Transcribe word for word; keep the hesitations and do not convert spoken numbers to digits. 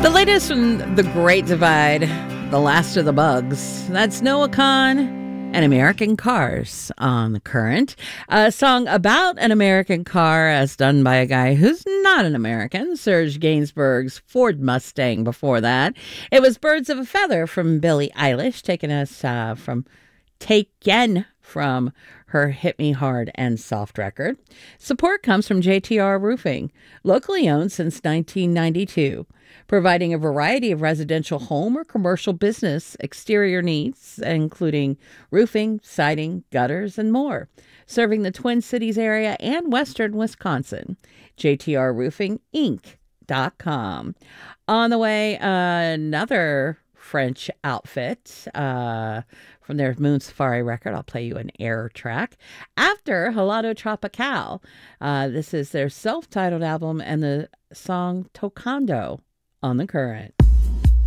The latest from The Great Divide, The Last of the Bugs. That's Noah Kahan and American Cars on The Current. A song about an American car as done by a guy who's not an American, Serge Gainsbourg's Ford Mustang before that. It was Birds of a Feather from Billie Eilish, taking us uh, from Taken from her Hit Me Hard and Soft record. Support comes from J T R Roofing, locally owned since nineteen ninety-two, providing a variety of residential home or commercial business exterior needs, including roofing, siding, gutters, and more. Serving the Twin Cities area and western Wisconsin. J T R Roofing Inc dot com. On the way, uh, another French outfit uh, from their Moon Safari record. I'll play you an Air track. After Helado Tropical, uh, this is their self-titled album and the song Tocando on The Current.